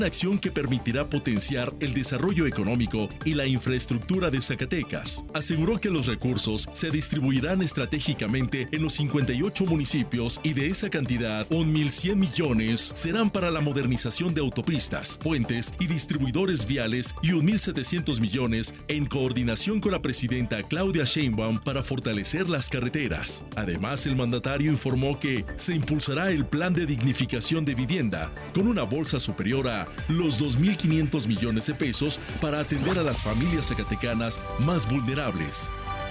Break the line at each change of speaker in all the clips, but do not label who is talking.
acción que permitirá potenciar el desarrollo económico y la infraestructura de Zacatecas. Aseguró que los recursos se distribuirán estratégicamente en los 58 municipios y de esa cantidad, 1.100 millones serán para la modernización de autopistas, puentes y distribuidores viales y 1.700 millones en coordinación con la presidenta Claudia Sheinbaum para fortalecer las carreteras. Además, el mandatario informó que se impulsará el plan de dignificación de vivienda con una bolsa superior a los 2.500 millones de pesos para atender a las familias zacatecanas más vulnerables.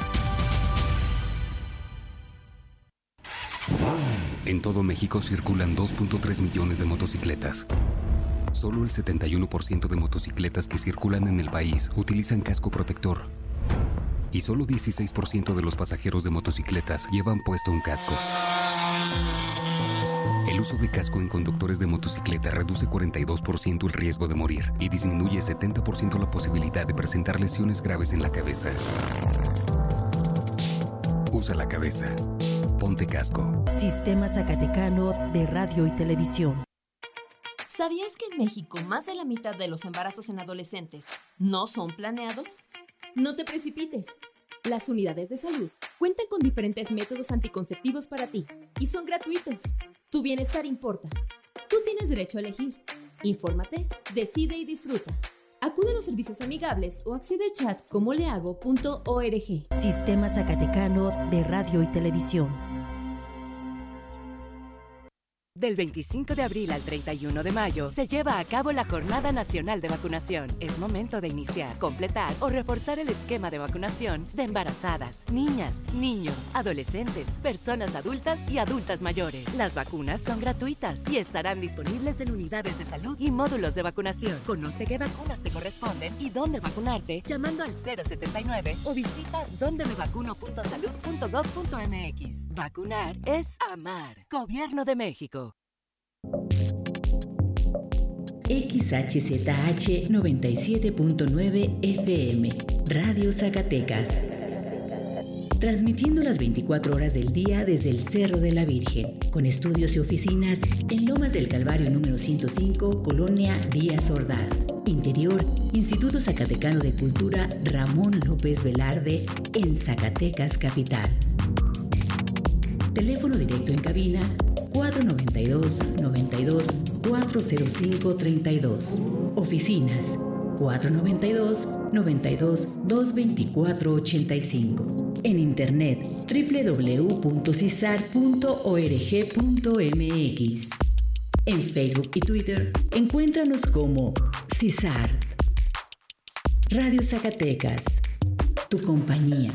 En todo México circulan 2.3 millones de motocicletas. Solo el 71% de motocicletas que circulan en el país utilizan casco protector. Y solo 16% de los pasajeros de motocicletas llevan puesto un casco. El uso de casco en conductores de motocicleta reduce 42% el riesgo de morir y disminuye 70% la posibilidad de presentar lesiones graves en la cabeza. Usa la cabeza. Ponte casco.
Sistema Zacatecano de Radio y Televisión.
¿Sabías que en México más de la mitad de los embarazos en adolescentes no son planeados? No te precipites. Las unidades de salud cuentan con diferentes métodos anticonceptivos para ti y son gratuitos. Tu bienestar importa. Tú tienes derecho a elegir. Infórmate, decide y disfruta. Acude a los servicios amigables o accede al chat comolehago.org.
Sistema Zacatecano de Radio y Televisión.
Del 25 de abril al 31 de mayo se lleva a cabo la Jornada Nacional de Vacunación. Es momento de iniciar, completar o reforzar el esquema de vacunación de embarazadas, niñas, niños, adolescentes, personas adultas y adultas mayores. Las vacunas son gratuitas y estarán disponibles en unidades de salud y módulos de vacunación. Conoce qué vacunas te corresponden y dónde vacunarte llamando al 079 o visita dondemevacuno.salud.gov.mx. Vacunar es amar. Gobierno de México.
XHZH 97.9 FM, Radio Zacatecas. Transmitiendo las 24 horas del día desde el Cerro de la Virgen, con estudios y oficinas en Lomas del Calvario número 105, Colonia Díaz Ordaz. Interior, Instituto Zacatecano de Cultura Ramón López Velarde, en Zacatecas Capital. Teléfono directo en cabina 492-405-32. Oficinas 492-92-224-85. En internet www.cisar.org.mx. En Facebook y Twitter encuéntranos como CISAR. Radio Zacatecas, tu compañía.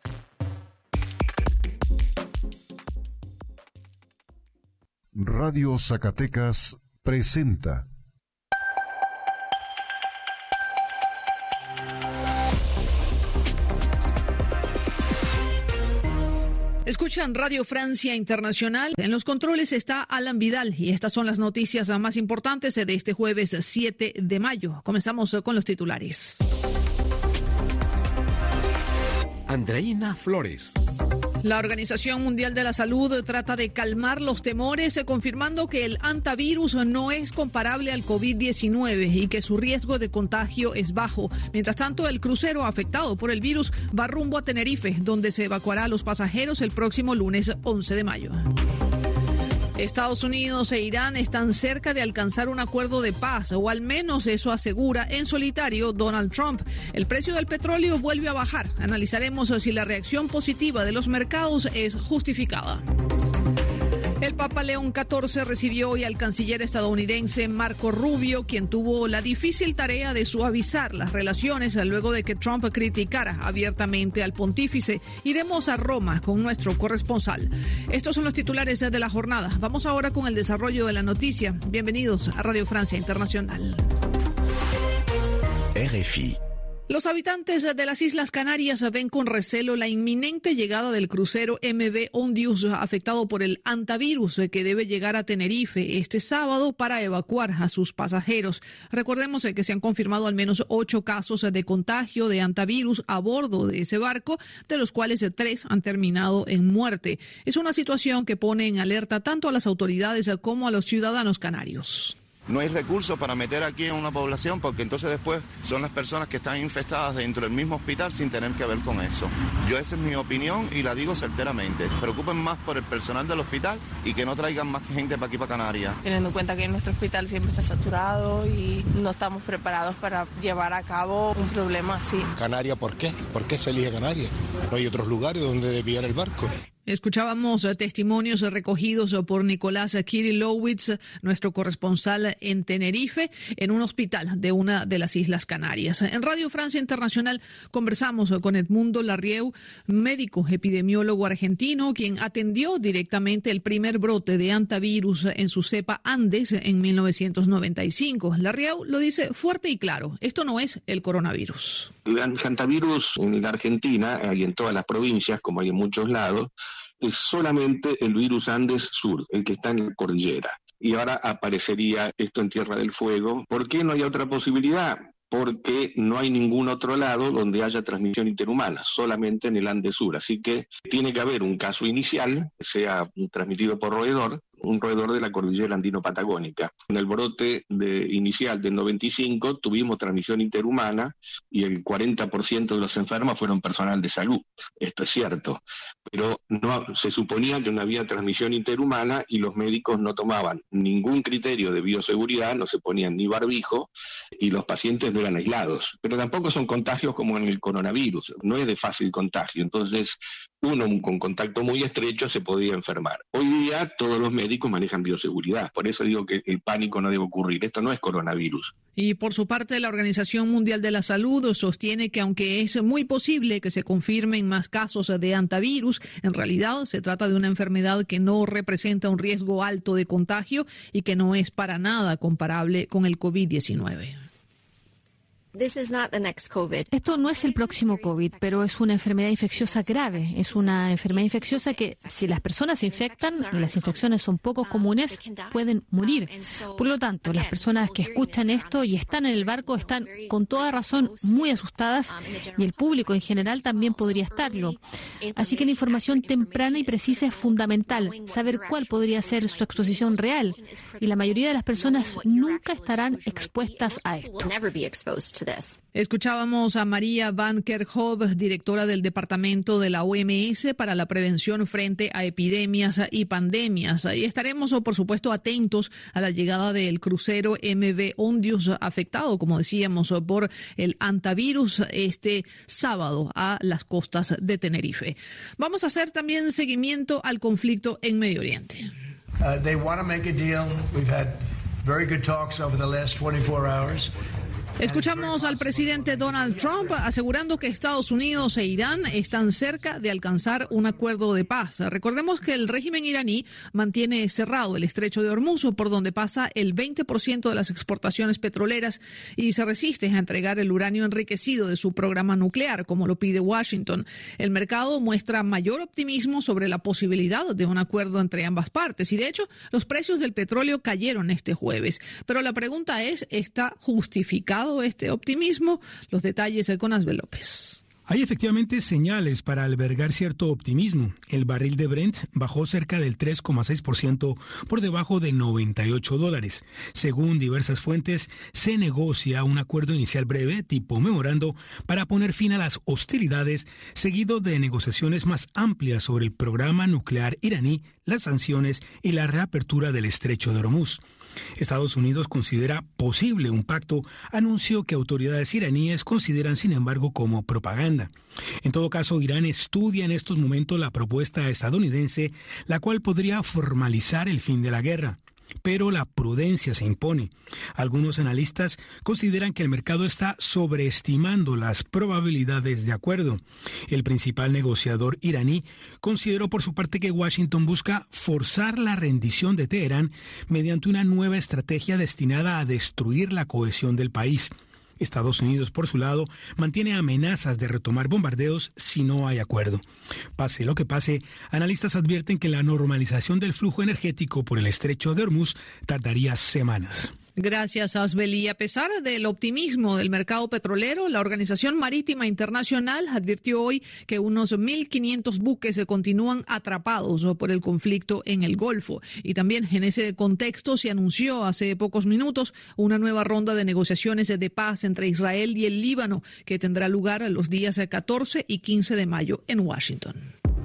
Radio Zacatecas presenta
Escuchan Radio Francia Internacional. En los controles está Alan Vidal y estas son las noticias más importantes de este jueves 7 de mayo. Comenzamos con los titulares.
Andreina Flores.
La Organización Mundial de la Salud trata de calmar los temores, confirmando que el hantavirus no es comparable al COVID-19 y que su riesgo de contagio es bajo. Mientras tanto, el crucero afectado por el virus va rumbo a Tenerife, donde se evacuará a los pasajeros el próximo lunes 11 de mayo. Estados Unidos e Irán están cerca de alcanzar un acuerdo de paz, o al menos eso asegura en solitario Donald Trump. El precio del petróleo vuelve a bajar. Analizaremos si la reacción positiva de los mercados es justificada. El Papa León XIV recibió hoy al canciller estadounidense Marco Rubio, quien tuvo la difícil tarea de suavizar las relaciones luego de que Trump criticara abiertamente al pontífice. Iremos a Roma con nuestro corresponsal. Estos son los titulares de la jornada. Vamos ahora con el desarrollo de la noticia. Bienvenidos a Radio Francia Internacional.
RFI.
Los habitantes de las Islas Canarias ven con recelo la inminente llegada del crucero MV Ondius afectado por el hantavirus que debe llegar a Tenerife este sábado para evacuar a sus pasajeros. Recordemos que se han confirmado al menos 8 casos de contagio de hantavirus a bordo de ese barco, de los cuales 3 han terminado en muerte. Es una situación que pone en alerta tanto a las autoridades como a los ciudadanos canarios.
No hay recursos para meter aquí a una población porque entonces después son las personas que están infectadas dentro del mismo hospital sin tener que ver con eso. Esa es mi opinión y la digo certeramente. Se preocupen más por el personal del hospital y que no traigan más gente para aquí, para Canarias.
Teniendo en cuenta que nuestro hospital siempre está saturado y no estamos preparados para llevar a cabo un problema así.
¿Canarias por qué? ¿Por qué se elige Canarias? ¿No hay otros lugares donde desviar el barco?
Escuchábamos testimonios recogidos por Nicolás Kirilowicz, nuestro corresponsal en Tenerife, en un hospital de una de las Islas Canarias. En Radio Francia Internacional conversamos con Edmundo Larrieu, médico epidemiólogo argentino, quien atendió directamente el primer brote de hantavirus en su cepa Andes en 1995. Larrieu lo dice fuerte y claro, esto no es el coronavirus.
El hantavirus en la Argentina y en todas las provincias, como hay en muchos lados, es solamente el virus Andes Sur, el que está en la cordillera. Y ahora aparecería esto en Tierra del Fuego. ¿Por qué no hay otra posibilidad? Porque no hay ningún otro lado donde haya transmisión interhumana, solamente en el Andes Sur. Así que tiene que haber un caso inicial, sea transmitido por roedor, un roedor de la cordillera andino-patagónica. En el brote inicial del 95 tuvimos transmisión interhumana y el 40% de los enfermos fueron personal de salud. Esto es cierto, pero no se suponía que no había transmisión interhumana y los médicos no tomaban ningún criterio de bioseguridad, no se ponían ni barbijo y los pacientes no eran aislados. Pero tampoco son contagios como en el coronavirus, no es de fácil contagio. Entonces, uno con contacto muy estrecho se podía enfermar. Hoy día todos los médicos manejan bioseguridad, por eso digo que el pánico no debe ocurrir, esto no es coronavirus.
Y por su parte, la Organización Mundial de la Salud sostiene que aunque es muy posible que se confirmen más casos de hantavirus, en realidad se trata de una enfermedad que no representa un riesgo alto de contagio y que no es para nada comparable con el COVID-19.
Esto no es el próximo COVID, pero es una enfermedad infecciosa grave. Es una enfermedad infecciosa que, si las personas se infectan, y las infecciones son poco comunes, pueden morir. Por lo tanto, las personas que escuchan esto y están en el barco están, con toda razón, muy asustadas y el público en general también podría estarlo. Así que la información temprana y precisa es fundamental, saber cuál podría ser su exposición real. Y la mayoría de las personas nunca estarán expuestas a esto.
Escuchábamos a María Van Kerkhove, directora del Departamento de la OMS para la Prevención frente a Epidemias y Pandemias. Y estaremos, por supuesto, atentos a la llegada del crucero MV Ondius, afectado, como decíamos, por el hantavirus este sábado a las costas de Tenerife. Vamos a hacer también seguimiento al conflicto en Medio Oriente.
They want to make a deal. We've had very good talks over the last 24 hours.
Escuchamos al presidente Donald Trump asegurando que Estados Unidos e Irán están cerca de alcanzar un acuerdo de paz. Recordemos que el régimen iraní mantiene cerrado el estrecho de Hormuz, por donde pasa el 20% de las exportaciones petroleras, y se resiste a entregar el uranio enriquecido de su programa nuclear, como lo pide Washington. El mercado muestra mayor optimismo sobre la posibilidad de un acuerdo entre ambas partes y, de hecho, los precios del petróleo cayeron este jueves. Pero la pregunta es, ¿está justificado este optimismo? Los detalles con Asbel López.
Hay efectivamente señales para albergar cierto optimismo. El barril de Brent bajó cerca del 3,6% por debajo de $98. Según diversas fuentes, se negocia un acuerdo inicial breve, tipo memorando, para poner fin a las hostilidades, seguido de negociaciones más amplias sobre el programa nuclear iraní, las sanciones y la reapertura del estrecho de Hormuz. Estados Unidos considera posible un pacto, anuncio que autoridades iraníes consideran, sin embargo, como propaganda. En todo caso, Irán estudia en estos momentos la propuesta estadounidense, la cual podría formalizar el fin de la guerra. Pero la prudencia se impone. Algunos analistas consideran que el mercado está sobreestimando las probabilidades de acuerdo. El principal negociador iraní consideró por su parte que Washington busca forzar la rendición de Teherán mediante una nueva estrategia destinada a destruir la cohesión del país. Estados Unidos, por su lado, mantiene amenazas de retomar bombardeos si no hay acuerdo. Pase lo que pase, analistas advierten que la normalización del flujo energético por el estrecho de Hormuz tardaría semanas.
Gracias, Asbeli. A pesar del optimismo del mercado petrolero, la Organización Marítima Internacional advirtió hoy que unos 1.500 buques se continúan atrapados por el conflicto en el Golfo. Y también en ese contexto se anunció hace pocos minutos una nueva ronda de negociaciones de paz entre Israel y el Líbano, que tendrá lugar los días 14 y 15 de mayo en Washington.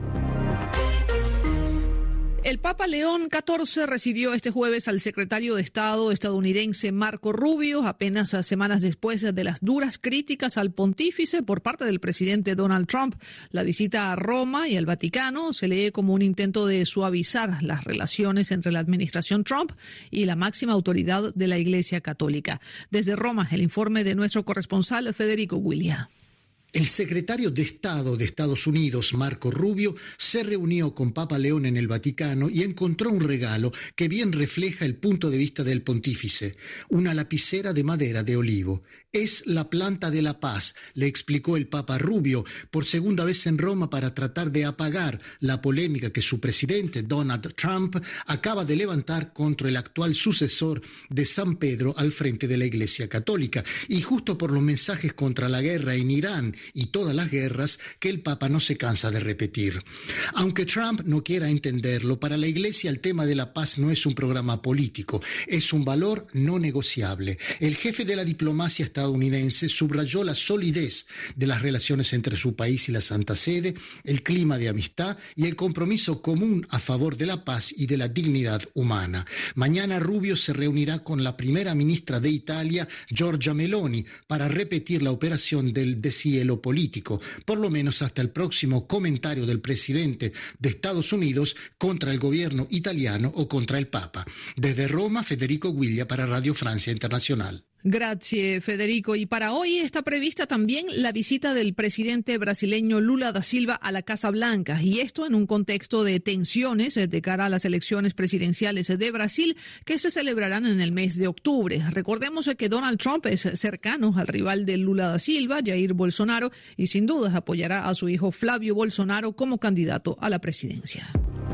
El Papa León XIV recibió este jueves al secretario de Estado estadounidense Marco Rubio, apenas semanas después de las duras críticas al pontífice por parte del presidente Donald Trump. La visita a Roma y al Vaticano se lee como un intento de suavizar las relaciones entre la administración Trump y la máxima autoridad de la Iglesia Católica. Desde Roma, el informe de nuestro corresponsal Federico Guiglia.
El secretario de Estado de Estados Unidos, Marco Rubio, se reunió con Papa León en el Vaticano y encontró un regalo que bien refleja el punto de vista del pontífice, una lapicera de madera de olivo. Es la planta de la paz, le explicó el Papa Rubio, por segunda vez en Roma para tratar de apagar la polémica que su presidente, Donald Trump, acaba de levantar contra el actual sucesor de San Pedro al frente de la Iglesia Católica, y justo por los mensajes contra la guerra en Irán y todas las guerras que el Papa no se cansa de repetir. Aunque Trump no quiera entenderlo, para la Iglesia el tema de la paz no es un programa político, es un valor no negociable. El jefe de la diplomacia estadounidense subrayó la solidez de las relaciones entre su país y la Santa Sede, el clima de amistad y el compromiso común a favor de la paz y de la dignidad humana. Mañana Rubio se reunirá con la primera ministra de Italia, Giorgia Meloni, para repetir la operación del deshielo político, por lo menos hasta el próximo comentario del presidente de Estados Unidos contra el gobierno italiano o contra el Papa. Desde Roma, Federico Guiglia para Radio Francia Internacional.
Gracias, Federico. Y para hoy está prevista también la visita del presidente brasileño Lula da Silva a la Casa Blanca, y esto en un contexto de tensiones de cara a las elecciones presidenciales de Brasil que se celebrarán en el mes de octubre. Recordemos que Donald Trump es cercano al rival de Lula da Silva, Jair Bolsonaro, y sin duda apoyará a su hijo Flavio Bolsonaro como candidato a la presidencia.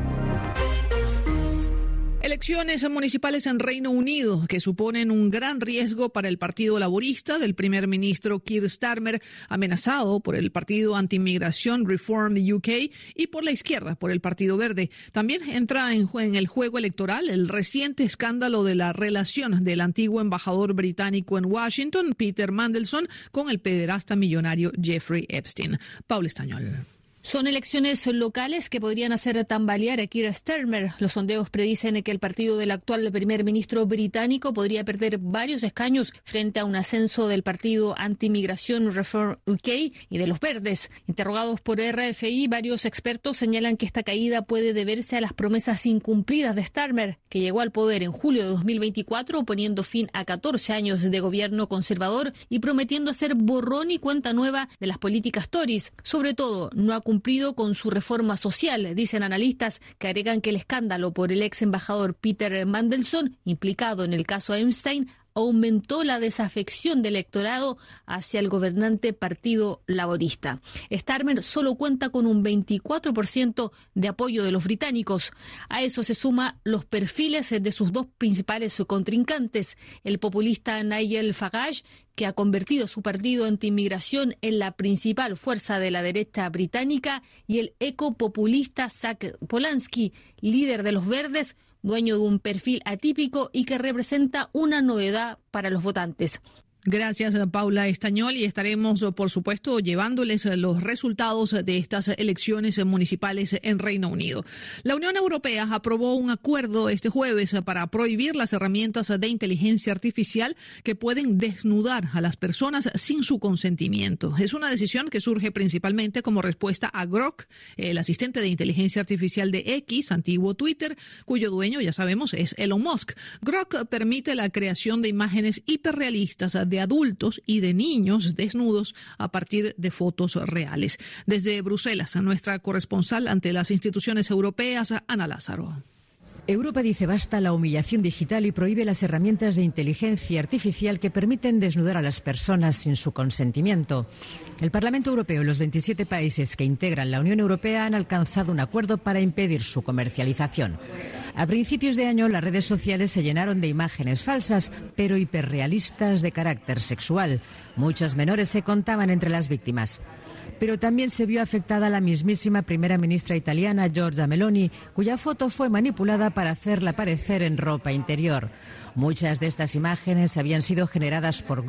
Elecciones municipales en Reino Unido que suponen un gran riesgo para el Partido Laborista del primer ministro Keir Starmer, amenazado por el partido anti-inmigración Reform UK y por la izquierda, por el Partido Verde. También entra en el juego electoral el reciente escándalo de la relación del antiguo embajador británico en Washington, Peter Mandelson, con el pederasta millonario Jeffrey Epstein. Paula Estañol.
Son elecciones locales que podrían hacer tambalear a Keir Starmer. Los sondeos predicen que el partido del actual primer ministro británico podría perder varios escaños frente a un ascenso del partido anti-inmigración Reform UK y de los Verdes. Interrogados por RFI, varios expertos señalan que esta caída puede deberse a las promesas incumplidas de Starmer, que llegó al poder en julio de 2024 poniendo fin a 14 años de gobierno conservador y prometiendo hacer borrón y cuenta nueva de las políticas Tories. Sobre todo, no ha cumplido con su reforma social, dicen analistas que agregan que el escándalo por el ex embajador Peter Mandelson, implicado en el caso Epstein, aumentó la desafección del electorado hacia el gobernante Partido Laborista. Starmer solo cuenta con un 24% de apoyo de los británicos. A eso se suma los perfiles de sus dos principales contrincantes, el populista Nigel Farage, que ha convertido su partido anti-inmigración en la principal fuerza de la derecha británica, y el ecopopulista Zach Polanski, líder de los Verdes, dueño de un perfil atípico y que representa una novedad para los votantes.
Gracias, Paula Estañol, y estaremos, por supuesto, llevándoles los resultados de estas elecciones municipales en Reino Unido. La Unión Europea aprobó un acuerdo este jueves para prohibir las herramientas de inteligencia artificial que pueden desnudar a las personas sin su consentimiento. Es una decisión que surge principalmente como respuesta a Grok, el asistente de inteligencia artificial de X, antiguo Twitter, cuyo dueño, ya sabemos, es Elon Musk. Grok permite la creación de imágenes hiperrealistas de adultos y de niños desnudos a partir de fotos reales. Desde Bruselas, nuestra corresponsal ante las instituciones europeas, Ana Lázaro.
Europa dice basta a la humillación digital y prohíbe las herramientas de inteligencia artificial que permiten desnudar a las personas sin su consentimiento. El Parlamento Europeo y los 27 países que integran la Unión Europea han alcanzado un acuerdo para impedir su comercialización. A principios de año, las redes sociales se llenaron de imágenes falsas, pero hiperrealistas de carácter sexual. Muchos menores se contaban entre las víctimas. Pero también se vio afectada la mismísima primera ministra italiana, Giorgia Meloni, cuya foto fue manipulada para hacerla aparecer en ropa interior. Muchas de estas imágenes habían sido generadas por